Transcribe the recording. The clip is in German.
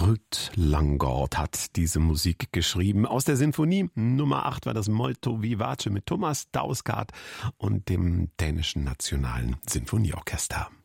Ruth Langgaard hat diese Musik geschrieben. Aus der Sinfonie Nummer 8 war das Molto Vivace mit Thomas Dausgaard und dem dänischen Nationalen Sinfonieorchester.